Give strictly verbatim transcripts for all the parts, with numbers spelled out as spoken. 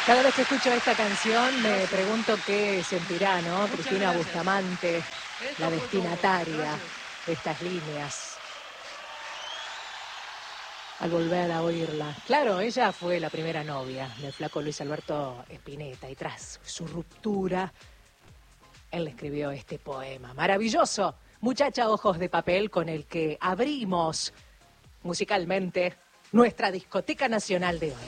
Cada vez que escucho esta canción me pregunto qué sentirá, ¿no? Cristina Bustamante, la destinataria de estas líneas, al volver a oírla. Claro, ella fue la primera novia del flaco Luis Alberto Spinetta y tras su ruptura, él le escribió este poema maravilloso, Muchacha Ojos de Papel, con el que abrimos musicalmente nuestra discoteca nacional de hoy.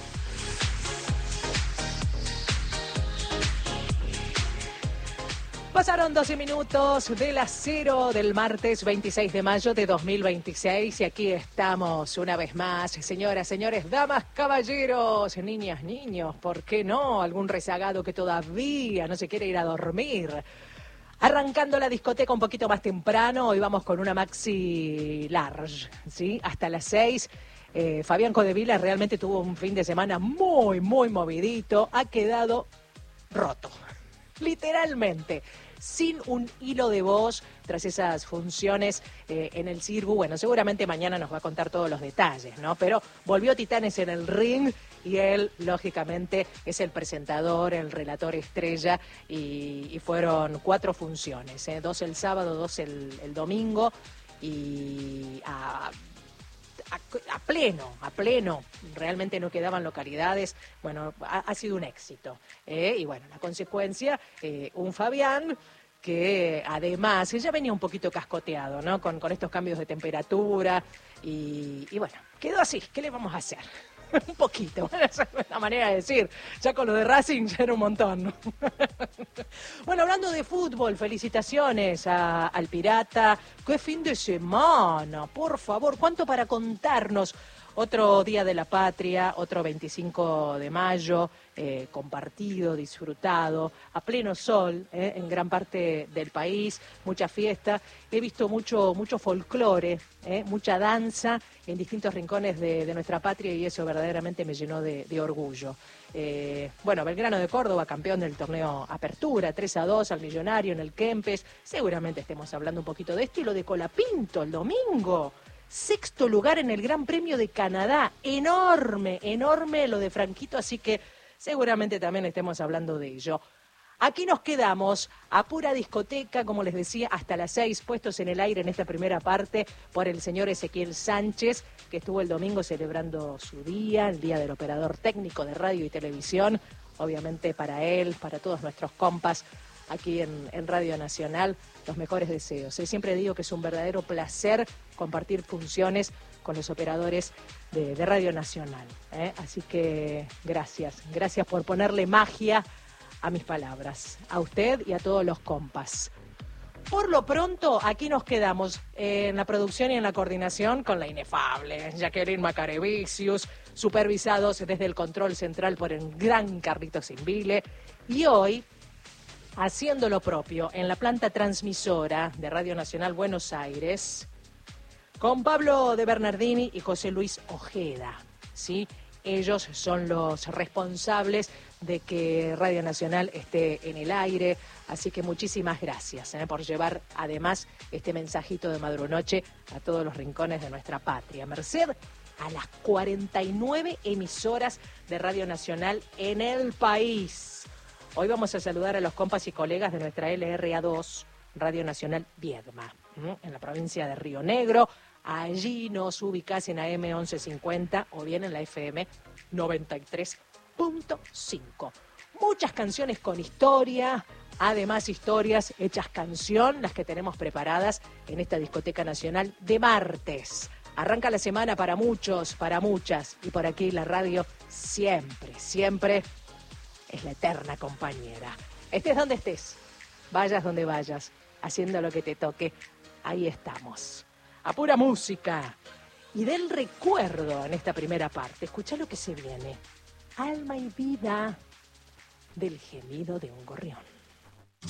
Pasaron doce minutos de las cero del martes veintiséis de mayo de dos mil veintiséis y aquí estamos una vez más, señoras, señores, damas, caballeros, niñas, niños, ¿por qué no? Algún rezagado que todavía no se quiere ir a dormir. Arrancando la discoteca un poquito más temprano, hoy vamos con una maxi large, ¿sí? Hasta las seis. Eh, Fabián Codevila realmente tuvo un fin de semana muy, muy movidito, ha quedado roto. Literalmente, sin un hilo de voz tras esas funciones eh, en el Cirbu. Bueno, seguramente mañana nos va a contar todos los detalles, ¿no? Pero volvió Titanes en el ring y él, lógicamente, es el presentador, el relator estrella y, y fueron cuatro funciones, ¿eh? Dos el sábado, dos el, el domingo y a... A, a pleno, a pleno, realmente no quedaban localidades, bueno, ha, ha sido un éxito, ¿eh? Y bueno, la consecuencia, eh, un Fabián que además, ya venía un poquito cascoteado, ¿no? Con, con estos cambios de temperatura y, y bueno, quedó así, ¿qué le vamos a hacer? Un poquito, bueno, esa es la manera de decir. Ya con lo de Racing ya era un montón, ¿no? Bueno, hablando de fútbol, felicitaciones a, al Pirata. ¡Qué fin de semana! Por favor, ¿cuánto para contarnos? Otro Día de la Patria, otro veinticinco de mayo, eh, compartido, disfrutado, a pleno sol, eh, en gran parte del país, mucha fiesta. He visto mucho, mucho folclore, eh, mucha danza en distintos rincones de, de nuestra patria y eso verdaderamente me llenó de, de orgullo. Eh, bueno, Belgrano de Córdoba, campeón del torneo Apertura, tres a dos al Millonario en el Kempes. Seguramente estemos hablando un poquito de esto y lo de Colapinto el domingo. Sexto lugar en el Gran Premio de Canadá. Enorme, enorme lo de Franquito, así que seguramente también estemos hablando de ello. Aquí nos quedamos a pura discoteca, como les decía, hasta las seis, puestos en el aire en esta primera parte por el señor Ezequiel Sánchez, que estuvo el domingo celebrando su día, el Día del Operador Técnico de Radio y Televisión. Obviamente para él, para todos nuestros compas aquí en, en Radio Nacional, los mejores deseos. ¿eh? Siempre digo que es un verdadero placer compartir funciones con los operadores de, de Radio Nacional. ¿eh? Así que gracias, gracias por ponerle magia a mis palabras, a usted y a todos los compas. Por lo pronto, aquí nos quedamos en la producción y en la coordinación con la inefable Jacqueline Macarevicius, supervisados desde el control central por el gran Carlitos Invile. Y hoy, haciendo lo propio en la planta transmisora de Radio Nacional Buenos Aires, con Pablo de Bernardini y José Luis Ojeda, ¿sí? Ellos son los responsables de que Radio Nacional esté en el aire, así que muchísimas gracias ¿eh? por llevar además este mensajito de Madrunoche a todos los rincones de nuestra patria. Merced a las cuarenta y nueve emisoras de Radio Nacional en el país. Hoy vamos a saludar a los compas y colegas de nuestra L R A dos, Radio Nacional Viedma, ¿eh? en la provincia de Río Negro. Allí nos ubicás en A M once cincuenta o bien en la F M noventa y tres punto cinco. Muchas canciones con historia, además historias hechas canción, las que tenemos preparadas en esta discoteca nacional de martes. Arranca la semana para muchos, para muchas, y por aquí la radio siempre, siempre es la eterna compañera. Estés donde estés, vayas donde vayas, haciendo lo que te toque, ahí estamos. A pura música y del recuerdo en esta primera parte. Escuchá lo que se viene. Alma y vida del gemido de un gorrión.